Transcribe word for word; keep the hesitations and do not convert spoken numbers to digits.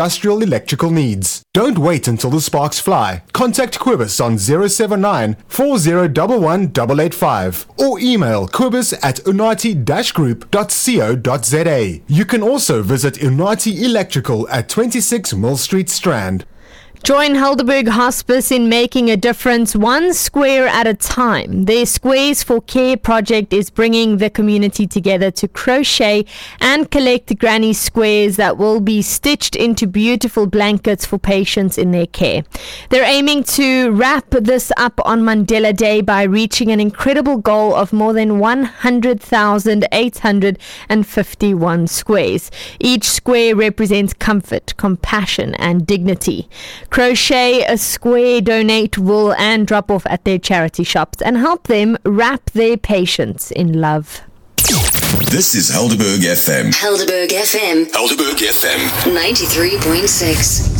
industrial electrical needs. Don't wait until the sparks fly. Contact Quibus on zero seven nine, four zero one one, eight eight five or email quibus at unati dash group dot co dot za. You can also visit Unati Electrical at twenty-six Mill Street, Strand. Join Helderberg Hospice in making a difference one square at a time. Their Squares for Care project is bringing the community together to crochet and collect granny squares that will be stitched into beautiful blankets for patients in their care. They're aiming to wrap this up on Mandela Day by reaching an incredible goal of more than one hundred thousand eight hundred fifty-one squares. Each square represents comfort, compassion, and dignity. Crochet a square, donate wool, and drop off at their charity shops and help them wrap their patients in love. This is Helderberg F M. Helderberg F M. Helderberg F M. ninety-three point six.